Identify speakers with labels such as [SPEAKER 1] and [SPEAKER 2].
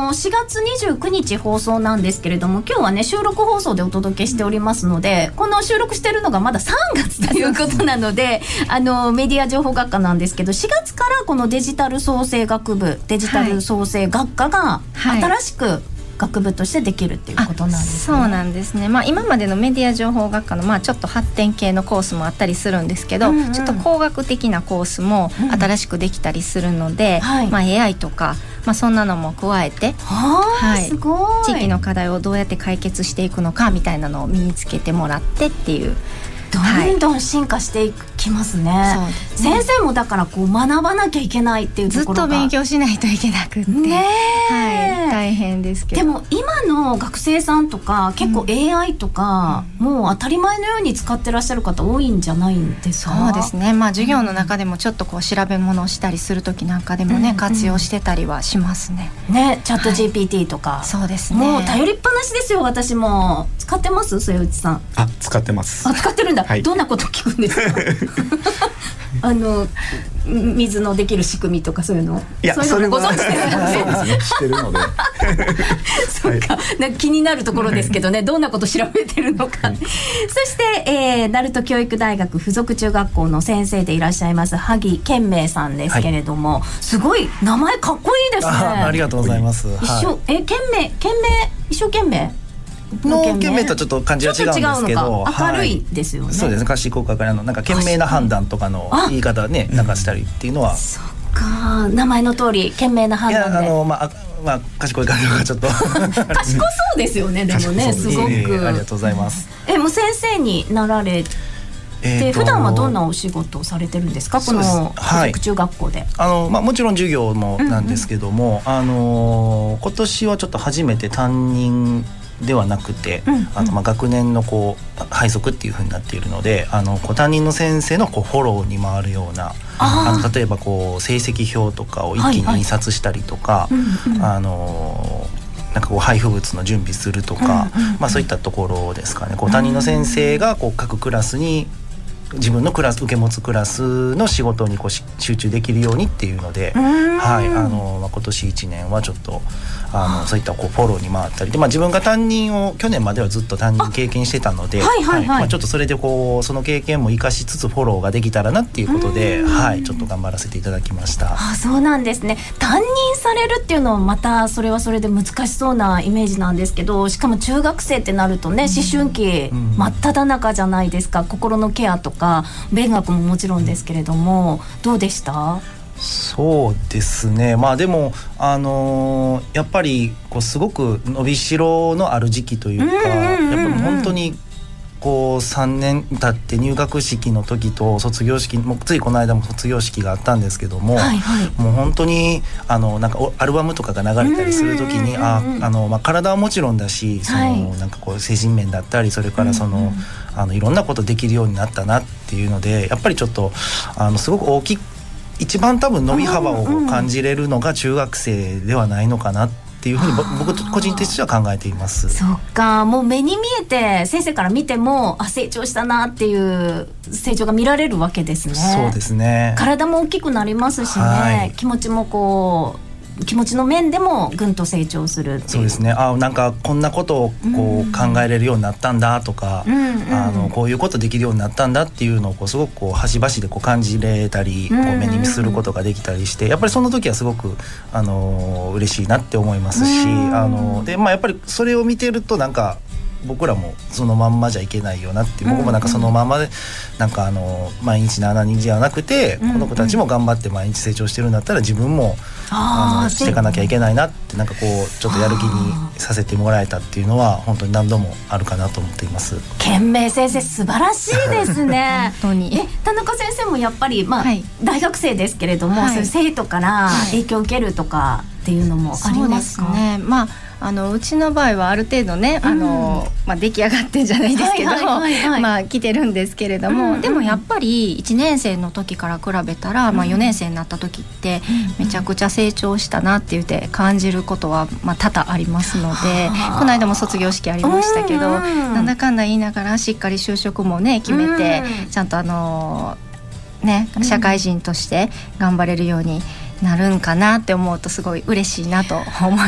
[SPEAKER 1] 4月29日放送なんですけれども、今日はね収録放送でお届けしておりますので、この収録してるのがまだ3月ということなのでメディア情報学科なんですけど、4月からこのデジタル創生学部、デジタル創生学科が新しく学部としてできるっていうことなんですね。
[SPEAKER 2] そうなんですね。今までのメディア情報学科のちょっと発展系のコースもあったりするんですけど、ちょっと工学的なコースも新しくできたりするので、AI とか、そんなのも加えて、
[SPEAKER 1] すごい
[SPEAKER 2] 地域の課題をどうやって解決していくのかみたいなのを身につけてもらってっていう、
[SPEAKER 1] どんどん進化していきますね。そうですね。先生もだからこう学ばなきゃいけないっていうところが
[SPEAKER 2] ずっと勉強しないといけなくって、大変ですけど、
[SPEAKER 1] でも今の学生さんとか結構 AI とか、もう当たり前のように使ってらっしゃる方多いんじゃないんですか？
[SPEAKER 2] そうですね。授業の中でもちょっとこう調べ物をしたりする時なんかでもね、活用してたりはしますね。
[SPEAKER 1] チャット GPT とか、
[SPEAKER 2] そうですね。
[SPEAKER 1] もう頼りっぱなしですよ。私も使ってます？末内さん。
[SPEAKER 3] 使ってます。
[SPEAKER 1] 使ってるんだ。どんなこと聞くんですか？水のできる仕組みとかそういうの。そういうのご存知ですかね。
[SPEAKER 3] そうですね、知ってるので
[SPEAKER 1] そうか、なんか気になるところですけどね、どんなこと調べてるのか、そして、鳴門教育大学附属中学校の先生でいらっしゃいます萩健明さんですけれども、すごい名前かっこいいですね。
[SPEAKER 3] ありがとうございます。
[SPEAKER 1] 一生懸命
[SPEAKER 3] の懸命とちょっと漢字は違うんですけど、
[SPEAKER 1] 明るいですよね。
[SPEAKER 3] そうですね。賢く明るいなんか賢明な判断とかの言い方ね、なんかしたりっていうのは、
[SPEAKER 1] そっか、名前の通り賢明な判断で、
[SPEAKER 3] 賢い感じがちょっと
[SPEAKER 1] 賢そうですよね。でもね、すごく、
[SPEAKER 3] ありがとうございます。
[SPEAKER 1] もう先生になられて、普段はどんなお仕事をされてるんですか？この附属中学校で。
[SPEAKER 3] もちろん授業もなんですけども、今年はちょっと初めて担任ではなくて、学年の配属っていう風になっているので、担任の先生のフォローに回るような、例えば成績表とかを一気に印刷したりとか、なんか配布物の準備するとか、そういったところですかね。担任の先生が各クラスに自分のクラス受け持つクラスの仕事に集中できるようにっていうので、今年1年はちょっとそういったフォローに回ったりで、自分が担任を去年まではずっと担任経験してたので、ちょっとそれでその経験も生かしつつフォローができたらなっていうことで、ちょっと頑張らせていただきました。
[SPEAKER 1] そうなんですね。担任されるっていうのはまたそれはそれで難しそうなイメージなんですけど、しかも中学生ってなるとね、思春期真っ只中じゃないですか。心のケアとか勉学ももちろんですけれども、どうでした？
[SPEAKER 3] そうですね。でもやっぱりすごく伸びしろのある時期というか、やっぱり本当に3年経って入学式の時と卒業式もついこの間も卒業式があったんですけども、もう本当になんかアルバムとかが流れたりする時に体はもちろんだし、なんか精神面だったり、それからいろんなことできるようになったなっていうので、やっぱりちょっとすごく一番多分伸び幅を感じれるのが中学生ではないのかなっていうふうに僕個人としては考えています。
[SPEAKER 1] そっか、もう目に見えて先生から見ても成長したなっていう成長が見られるわけですね。
[SPEAKER 3] そうですね。
[SPEAKER 1] 体も大きくなりますしね、気持ちも気持ちの面でもぐんと成長するっていう。
[SPEAKER 3] そうですね。なんかこんなことを考えれるようになったんだとか、こういうことできるようになったんだっていうのをすごく端々で感じれたり、目にすることができたりして、やっぱりその時はすごく嬉しいなって思いますし、でやっぱりそれを見てるとなんか僕らもそのまんまじゃいけないよなって、僕もなんかそのままでなんか毎日7人じゃなくて、この子たちも頑張って毎日成長してるんだったら自分もしていかなきゃいけないなって、なんかちょっとやる気にさせてもらえたっていうのは本当に何度もあるかなと思っています。
[SPEAKER 1] 健明先生素晴らしいですね本当に。田中先生もやっぱり大学生ですけれども、そういう生徒から影響を受けるとかっていうのもありますか？
[SPEAKER 2] そうですね。うちの場合はある程度ね、出来上がってんじゃないですけど、来てるんですけれども、でもやっぱり1年生の時から比べたら、4年生になった時ってめちゃくちゃ成長したなって言って感じることは多々ありますので、この間も卒業式ありましたけど、なんだかんだ言いながらしっかり就職もね決めて、ちゃんと社会人として頑張れるようになるんかなって思うとすごい嬉しいなと思い